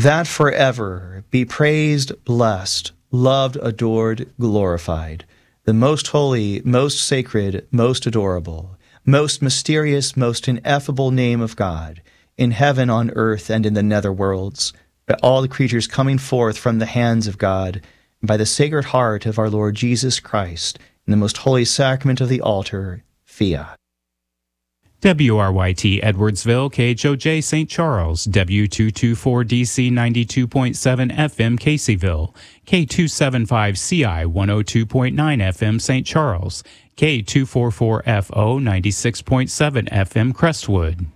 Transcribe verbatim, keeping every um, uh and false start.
that forever be praised, blessed, loved, adored, glorified, the most holy, most sacred, most adorable, most mysterious, most ineffable name of God, in heaven, on earth, and in the nether worlds, by all the creatures coming forth from the hands of God, and by the sacred heart of our Lord Jesus Christ, in the most holy sacrament of the altar, Fiat. W R Y T Edwardsville, K H O J Saint Charles, W two twenty-four D C ninety-two point seven F M Caseyville, K two seventy-five C I one oh two point nine F M Saint Charles, K two forty-four F O ninety-six point seven F M Crestwood.